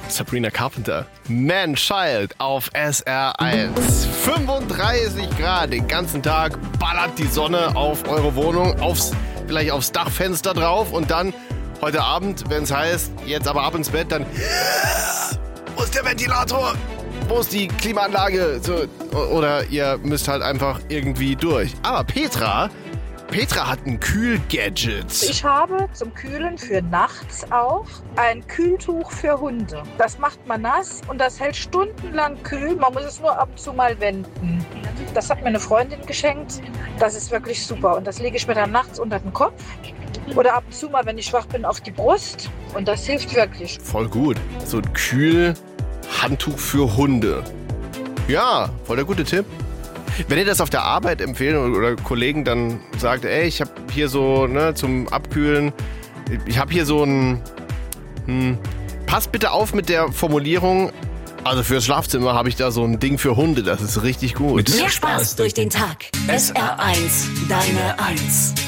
Sabrina Carpenter. Man-Child auf SR1. 35 Grad den ganzen Tag, ballert die Sonne auf eure Wohnung, vielleicht aufs Dachfenster drauf und dann heute Abend, wenn es heißt, jetzt aber ab ins Bett, dann wo ist der Ventilator? Wo ist die Klimaanlage? So, oder ihr müsst halt einfach irgendwie durch. Aber Petra hat ein Kühlgadget. Ich habe zum Kühlen für nachts auch ein Kühltuch für Hunde. Das macht man nass und das hält stundenlang kühl. Man muss es nur ab und zu mal wenden. Das hat mir eine Freundin geschenkt. Das ist wirklich super. Und das lege ich mir dann nachts unter den Kopf. Oder ab und zu mal, wenn ich schwach bin, auf die Brust. Und das hilft wirklich. Voll gut. So ein Kühlhandtuch für Hunde. Ja, voll der gute Tipp. Wenn ihr das auf der Arbeit empfehlen oder Kollegen dann sagt, ey, ich habe hier so, zum Abkühlen, ich habe hier so ein, passt bitte auf mit der Formulierung, also fürs Schlafzimmer habe ich da so ein Ding für Hunde, das ist richtig gut. Mehr Spaß durch den Tag. SR1, deine 1.